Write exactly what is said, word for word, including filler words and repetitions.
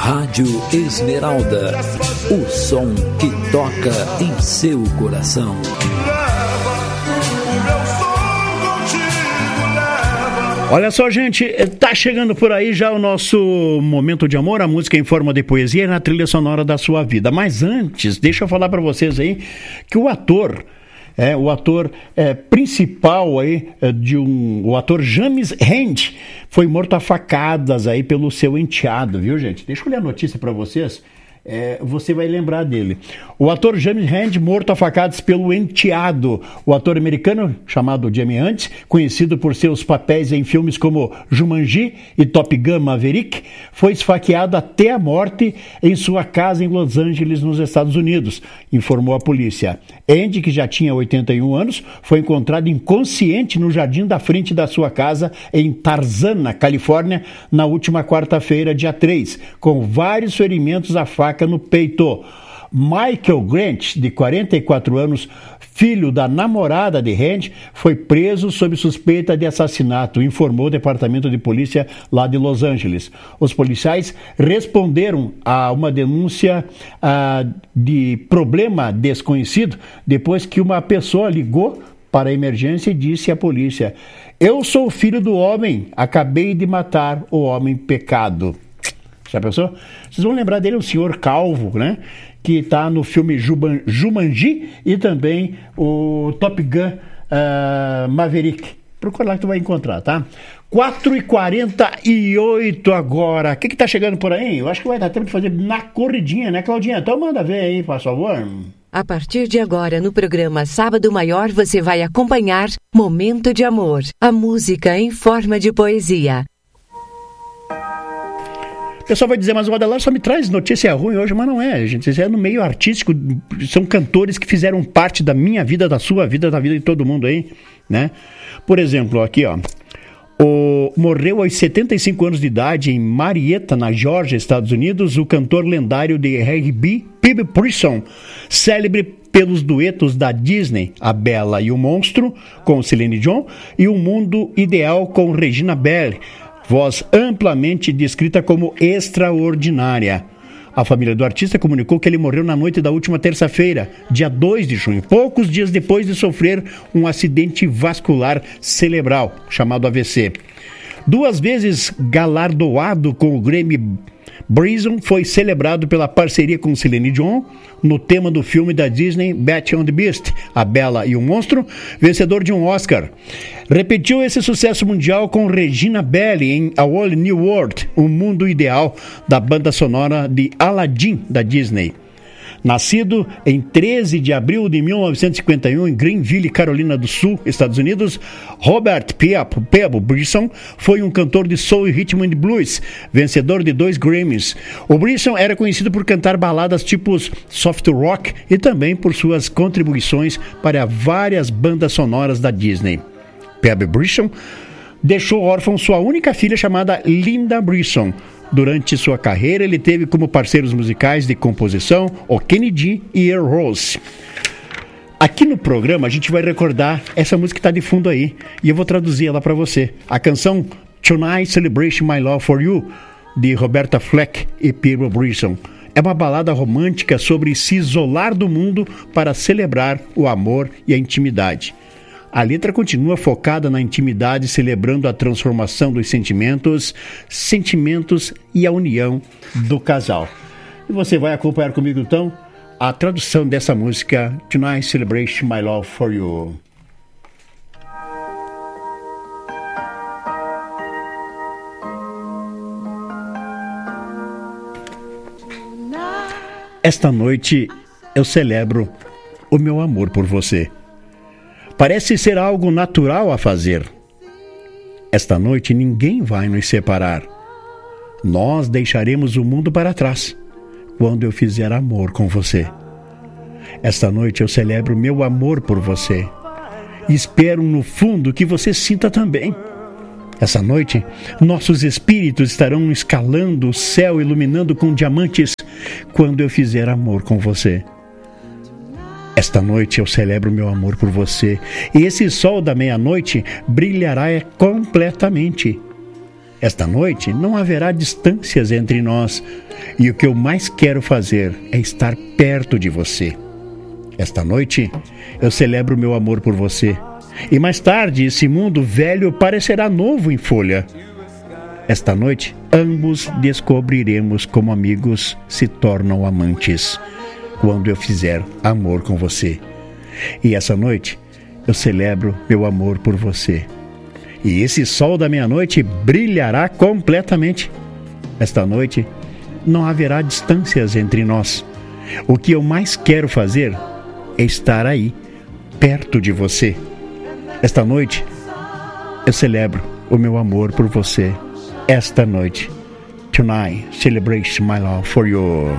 Rádio Esmeralda, o som que toca em seu coração. Olha só, gente, tá chegando por aí já o nosso Momento de Amor, a música em forma de poesia na trilha sonora da sua vida. Mas antes, deixa eu falar para vocês aí que o ator... É, o ator é, principal aí, é, de um, o ator James Randi foi morto a facadas aí pelo seu enteado, viu, gente? Deixa eu ler a notícia para vocês. É, você vai lembrar dele. O ator James Randi morto a facadas pelo enteado. O ator americano chamado Jamie Hunt, conhecido por seus papéis em filmes como Jumanji e Top Gun Maverick, foi esfaqueado até a morte em sua casa em Los Angeles, nos Estados Unidos, informou a polícia. Andy, que já tinha oitenta e um anos, foi encontrado inconsciente no jardim da frente da sua casa em Tarzana, Califórnia, na última quarta-feira, dia três, com vários ferimentos à faca no peito. Michael Grant, de quarenta e quatro anos, filho da namorada de Randi, foi preso sob suspeita de assassinato, informou o Departamento de Polícia lá de Los Angeles. Os policiais responderam a uma denúncia ah, de problema desconhecido depois que uma pessoa ligou para a emergência e disse à polícia: "Eu sou o filho do homem, acabei de matar o homem pecado." Já pensou? Vocês vão lembrar dele, o senhor Calvo, né? Que está no filme Juban, Jumanji e também o Top Gun uh, Maverick. Procura lá que tu vai encontrar, tá? quatro e quarenta e oito agora. O que que tá chegando por aí? Eu acho que vai dar tempo de fazer na corridinha, né, Claudinha? Então manda ver aí, por favor. A partir de agora, no programa Sábado Maior, você vai acompanhar Momento de Amor, a música em forma de poesia. O pessoal vai dizer, mas o Adalar só me traz notícia ruim hoje, mas não é, gente. Isso é no meio artístico, são cantores que fizeram parte da minha vida, da sua vida, da vida de todo mundo aí, né? Por exemplo, aqui, ó. O, morreu aos setenta e cinco anos de idade em Marietta, na Geórgia, Estados Unidos, o cantor lendário de R and B, Phoebe Brisson, célebre pelos duetos da Disney, A Bela e o Monstro, com Celine Dion, e O Mundo Ideal, com Regina Belle, voz amplamente descrita como extraordinária. A família do artista comunicou que ele morreu na noite da última terça-feira, dia dois de junho, poucos dias depois de sofrer um acidente vascular cerebral, chamado A V C. Duas vezes galardoado com o Grammy, Brisson foi celebrado pela parceria com Celine Dion no tema do filme da Disney Beauty and the Beast, A Bela e o Monstro, vencedor de um Oscar. Repetiu esse sucesso mundial com Regina Belle em A Whole New World, O Mundo Ideal, da banda sonora de Aladdin da Disney. Nascido em treze de abril de mil novecentos e cinquenta e um em Greenville, Carolina do Sul, Estados Unidos, Robert Phoebe Brisson foi um cantor de soul e rhythm and blues, vencedor de dois Grammys. O Brisson era conhecido por cantar baladas tipos soft rock e também por suas contribuições para várias bandas sonoras da Disney. Phoebe Brisson deixou órfã sua única filha chamada Linda Brisson. Durante sua carreira, ele teve como parceiros musicais de composição o Kenny G e Earl Rose. Aqui no programa, a gente vai recordar essa música que está de fundo aí, e eu vou traduzir ela para você. A canção Tonight Celebration My Love For You, de Roberta Fleck e Phoebe Brisson. É uma balada romântica sobre se isolar do mundo para celebrar o amor e a intimidade. A letra continua focada na intimidade, celebrando a transformação dos sentimentos, sentimentos e a união do casal. E você vai acompanhar comigo, então, a tradução dessa música, Tonight Celebration My Love For You. Esta noite eu celebro o meu amor por você. Parece ser algo natural a fazer. Esta noite ninguém vai nos separar. Nós deixaremos o mundo para trás quando eu fizer amor com você. Esta noite eu celebro meu amor por você. E espero no fundo que você sinta também. Essa noite, nossos espíritos estarão escalando o céu, iluminando com diamantes quando eu fizer amor com você. Esta noite eu celebro meu amor por você, e esse sol da meia-noite brilhará completamente. Esta noite não haverá distâncias entre nós, e o que eu mais quero fazer é estar perto de você. Esta noite eu celebro meu amor por você, e mais tarde esse mundo velho parecerá novo em folha. Esta noite ambos descobriremos como amigos se tornam amantes, quando eu fizer amor com você. E essa noite eu celebro meu amor por você. E esse sol da meia-noite brilhará completamente. Esta noite não haverá distâncias entre nós. O que eu mais quero fazer é estar aí, perto de você. Esta noite eu celebro o meu amor por você. Esta noite, tonight, celebrate my love for you.